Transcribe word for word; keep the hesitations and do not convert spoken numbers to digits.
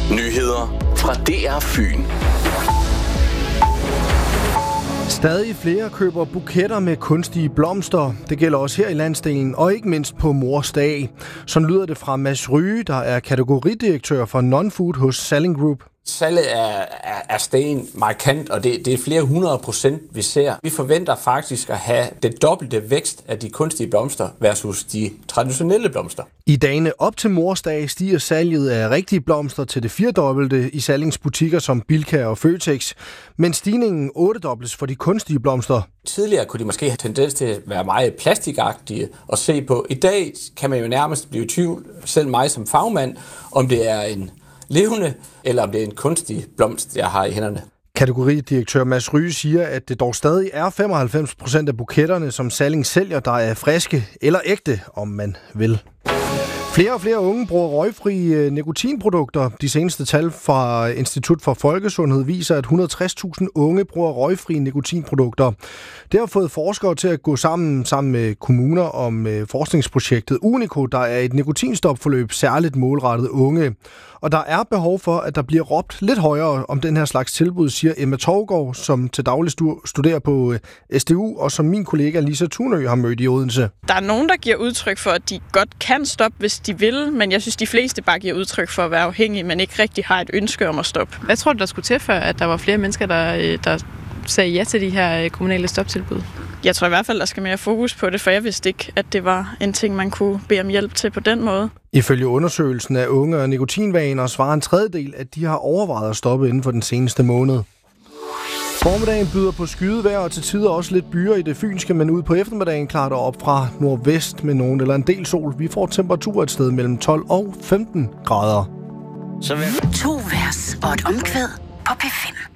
Nyheder fra D R Fyn. Stadig flere køber buketter med kunstige blomster. Det gælder også her i landsdelen, og ikke mindst på mors dag. Sådan lyder det fra Mads Ryge, der er kategoridirektør for Non-Food hos Salling Group. Salget er, er, er steget markant, og det, det er flere hundrede procent, vi ser. Vi forventer faktisk at have det dobbelte vækst af de kunstige blomster versus de traditionelle blomster. I dagene op til mors dag stiger salget af rigtige blomster til det firedobbelte i Sallings butikker som Bilka og Føtex, men stigningen ottedobles for de kunstige blomster. Tidligere kunne de måske have tendens til at være meget plastikagtige at se på. I dag kan man jo nærmest blive i tvivl, selv mig som fagmand, om det er en levende, eller om det er en kunstig blomst, jeg har i hænderne. Kategoridirektør Mads Ryge siger, at det dog stadig er femoghalvfems procent af buketterne, som Salling sælger, der er friske eller ægte, om man vil. Flere og flere unge bruger røgfri nikotinprodukter. De seneste tal fra Institut for Folkesundhed viser, at et hundrede og tres tusind unge bruger røgfri nikotinprodukter. Det har fået forskere til at gå sammen, sammen med kommuner om forskningsprojektet Unico, der er et nikotinstopforløb særligt målrettet unge. Og der er behov for, at der bliver råbt lidt højere om den her slags tilbud, siger Emma Torgård, som til daglig studerer på S D U, og som min kollega Lisa Tunø har mødt i Odense. Der er nogen, der giver udtryk for, at de godt kan stoppe, hvis de vil, men jeg synes, de fleste bare giver udtryk for at være afhængige, men ikke rigtig har et ønske om at stoppe. Hvad tror du, der skulle til for, at der var flere mennesker, der, der sagde ja til de her kommunale stoptilbud? Jeg tror i hvert fald, der skal mere fokus på det, for jeg vidste ikke, at det var en ting, man kunne bede om hjælp til på den måde. Ifølge undersøgelsen af unge og nikotinvaner svarer en tredjedel, at de har overvejet at stoppe inden for den seneste måned. Formiddagen byder på skydevejr og til tider også lidt byer i det fynske, men ud på eftermiddagen klarer det op fra nordvest med nogen eller en del sol. Vi får temperatur et sted mellem tolv og femten grader. To vers og et omkvæd på P fem.